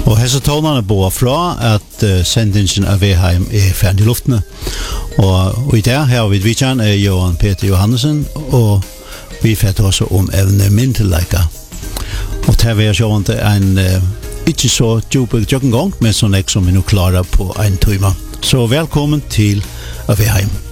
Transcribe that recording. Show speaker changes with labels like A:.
A: Og hese tonene bor fra at sendingen av Veheim ferdig i luftene. Og i dag her ved Vidjan Johan Peter Johannesen, og vi fætter også om evne myndelager. Og til vi har sjående en ikke så djupig joggengang, men sånn som vi nå klarer på en time. Så velkommen til Veheim.